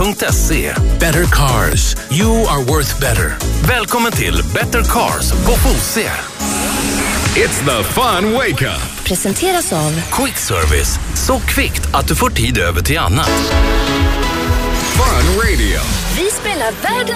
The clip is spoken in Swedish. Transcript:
Fosie.se. Better cars. You are worth better. Välkommen till Better Cars på Fosie. It's the fun wake up. Presenteras av Quick Service. Så kvickt att du får tid över till annat. Fun radio. Vi spelar världens